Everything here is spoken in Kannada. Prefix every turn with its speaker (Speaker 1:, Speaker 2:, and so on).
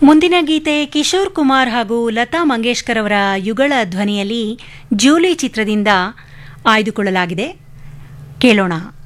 Speaker 1: ಮುಂದಿನ ಗೀತೆ ಕಿಶೋರ್ ಕುಮಾರ್ ಹಾಗೂ ಲತಾ ಮಂಗೇಶ್ಕರ್ ಅವರ ಯುಗಳ ಧ್ವನಿಯಲ್ಲಿ ಜೂಲಿ ಚಿತ್ರದಿಂದ ಆಯ್ದುಕೊಳ್ಳಲಾಗಿದೆ. ಕೇಳೋಣ.